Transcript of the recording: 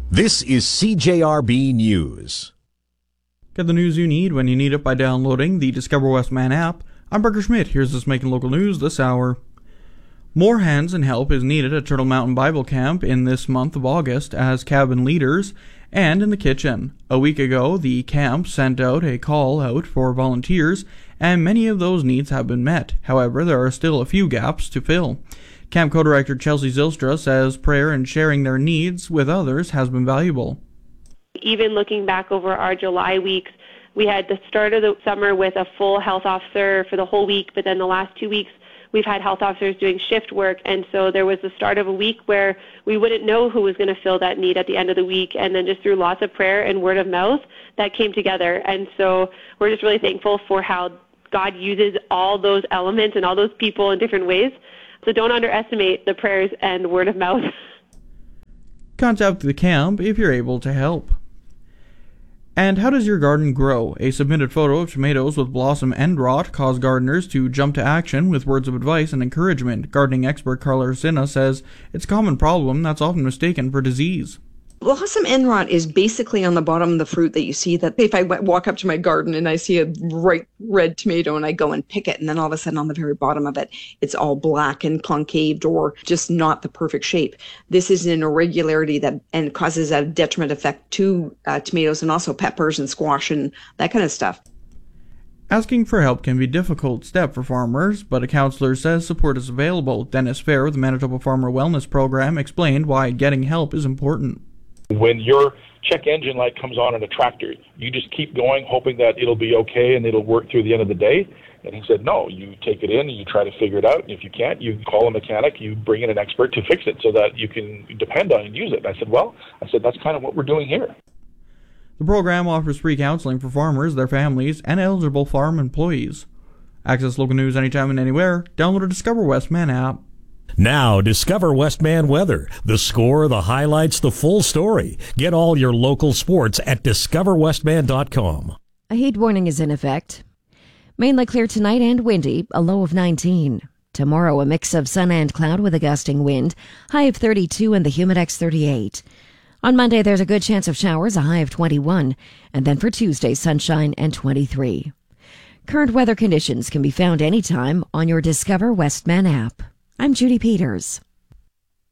This is CJRB News. Get the news you need when you need it by downloading the Discover Westman app. I'm Parker Schmidt. Here's this making local news this hour. More hands and help is needed at Turtle Mountain Bible Camp in this month of August as cabin leaders and in the kitchen. A week ago, the camp sent out a call out for volunteers, and many of those needs have been met. However, there are still a few gaps to fill. Camp co-director Chelsea Zylstra says prayer and sharing their needs with others has been valuable. Even looking back over our July weeks, we had the start of the summer with a full health officer for the whole week, but then the last 2 weeks we've had health officers doing shift work, and so there was the start of a week where we wouldn't know who was going to fill that need at the end of the week, and then just through lots of prayer and word of mouth, that came together. And so we're just really thankful for how God uses all those elements and all those people in different ways. So don't underestimate the prayers and word of mouth. Contact the camp if you're able to help. And how does your garden grow? A submitted photo of tomatoes with blossom end rot caused gardeners to jump to action with words of advice and encouragement. Gardening expert Carla Ursina says it's a common problem that's often mistaken for disease. Blossom end rot is basically on the bottom of the fruit that you see. That if I walk up to my garden and I see a bright red tomato and I go and pick it, and then all of a sudden on the very bottom of it, it's all black and concaved or just not the perfect shape. This is an irregularity that and causes a detriment effect to tomatoes and also peppers and squash and that kind of stuff. Asking for help can be a difficult step for farmers, but a counselor says support is available. Dennis Fair of the Manitoba Farmer Wellness Program explained why getting help is important. When your check engine light comes on in a tractor, you just keep going, hoping that it'll be okay and it'll work through the end of the day. And he said, no, you take it in and you try to figure it out. And if you can't, you call a mechanic, you bring in an expert to fix it so that you can depend on and use it. And I said, that's kind of what we're doing here. The program offers free counseling for farmers, their families, and eligible farm employees. Access local news anytime and anywhere. Download a Discover Westman app. Now, Discover Westman weather. The score, the highlights, the full story. Get all your local sports at discoverwestman.com. A heat warning is in effect. Mainly clear tonight and windy, a low of 19. Tomorrow, a mix of sun and cloud with a gusting wind, high of 32 and the Humidex 38. On Monday, there's a good chance of showers, a high of 21. And then for Tuesday, sunshine and 23. Current weather conditions can be found anytime on your Discover Westman app. I'm Judy Peters.